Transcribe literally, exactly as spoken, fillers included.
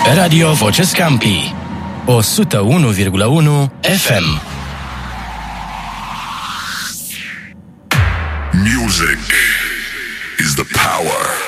Radio Voce Scampi o sută unu virgulă unu F M. Music is the power.